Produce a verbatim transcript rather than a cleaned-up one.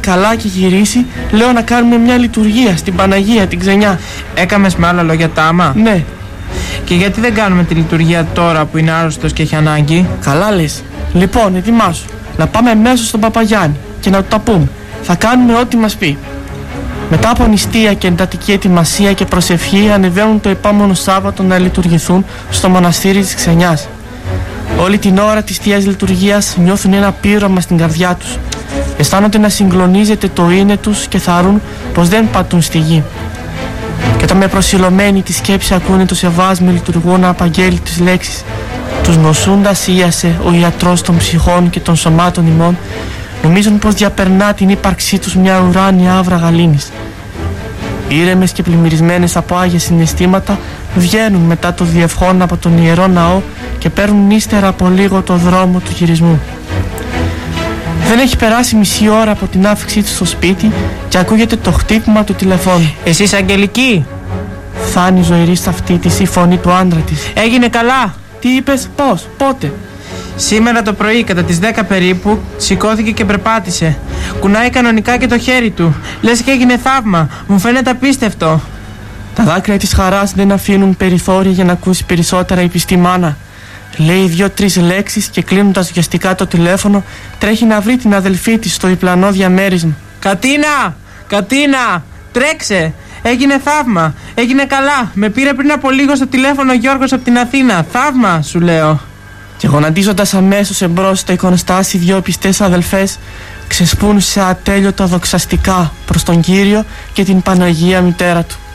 καλά και γυρίσει, λέω να κάνουμε μια λειτουργία στην Παναγία, την Ξενιά. Έκαμες με άλλα λόγια τάμα? Ναι. Και γιατί δεν κάνουμε τη λειτουργία τώρα που είναι άρρωστος και έχει ανάγκη? Καλά λες. Λοιπόν, ετοιμάσου. Να πάμε μέσω στον Παπαγιάννη και να του τα πούμε. Θα κάνουμε ό,τι μας πει. Μετά από νηστεία και εντατική ετοιμασία και προσευχή, ανεβαίνουν το επόμενο Σάββατο να λειτουργηθούν στο μοναστήρι της Ξενιάς. Όλη την ώρα της Θείας Λειτουργίας νιώθουν ένα πείρωμα στην καρδιά τους. Αισθάνονται να συγκλονίζεται το είναι τους και θαρρούν πως δεν πατούν στη γη. Και όταν με προσιλωμένη τη σκέψη ακούνε το σεβάσμιο λειτουργό να απαγγέλει τις λέξεις «Τους νοσούντας ίασε ο ιατρός των ψυχών και των σωμάτων ημών», νομίζουν πως διαπερνά την ύπαρξή τους μια ουράνια άβρα γαλήνης. Ήρεμες και πλημμυρισμένες από άγια συναισθήματα βγαίνουν μετά το διευχόν από τον Ιερό Ναό και παίρνουν ύστερα από λίγο το δρόμο του γυρισμού. Δεν έχει περάσει μισή ώρα από την άφηξή του στο σπίτι και ακούγεται το χτύπημα του τηλεφώνου. Εσείς Αγγελική? Φάνη ζωηρή στα αυτή της η φωνή του άντρα της. Έγινε καλά? Τι είπες, πώς, πότε? Σήμερα το πρωί κατά τις δέκα περίπου σηκώθηκε και περπάτησε. Κουνάει κανονικά και το χέρι του. Λες και έγινε θαύμα. Μου φαίνεται απίστευτο. Τα δάκρυα της χαράς δεν αφήνουν περιθώρια για να ακούσει περισσότερα η πιστή μάνα. Λέει δύο-τρεις λέξεις και κλείνοντας βιαστικά το τηλέφωνο τρέχει να βρει την αδελφή της στο διπλανό διαμέρισμα. Κατίνα! Κατίνα! Τρέξε! Έγινε θαύμα! Έγινε καλά! Με πήρε πριν από λίγο στο τηλέφωνο ο Γιώργος από την Αθήνα. Θαύμα, σου λέω. Και γονατίζοντας αμέσως εμπρός στο εικονοστάσι δυο πιστές αδελφές ξεσπούν σε ατέλειωτα δοξαστικά προς τον Κύριο και την Παναγία Μητέρα του.